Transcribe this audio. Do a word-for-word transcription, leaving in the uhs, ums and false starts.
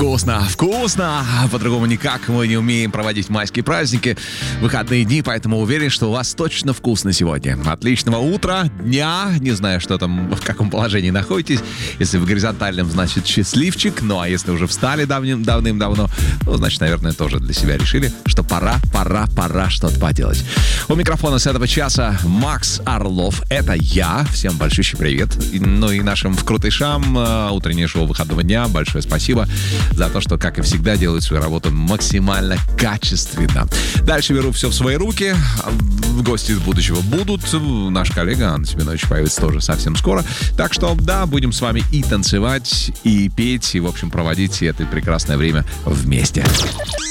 Вкусно, вкусно. По-другому никак мы не умеем проводить майские праздники, выходные дни, поэтому уверен, что у вас точно вкусно сегодня. Отличного утра, дня. Не знаю, что там, в каком положении находитесь. Если в горизонтальном, значит, счастливчик. Ну, а если уже встали давним, давным-давно, ну, значит, наверное, тоже для себя решили, что пора, пора, пора что-то поделать. У микрофона с этого часа Макс Орлов. Это я. Всем большущий привет. Ну и нашим вкрутышам утреннее шоу выходного дня. Большое спасибо за то, что, как и всегда, делают свою работу максимально качественно. Дальше беру все в свои руки. Гости из будущего будут. Наш коллега Анна Семенович появится тоже совсем скоро. Так что, да, будем с вами и танцевать, и петь, и, в общем, проводить это прекрасное время вместе.